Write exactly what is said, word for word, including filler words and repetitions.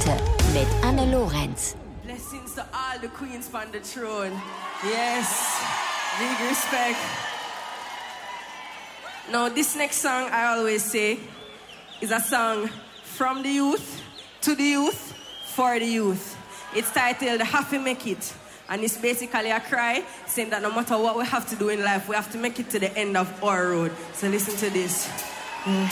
heute mit Anne Lorenz. Blessings to all the queens on the throne. Yes, big respect. Now, this next song, I always say, is a song from the youth, to the youth, for the youth. It's titled Have to Make It. And it's basically a cry saying that no matter what we have to do in life, we have to make it to the end of our road. So listen to this. Yeah.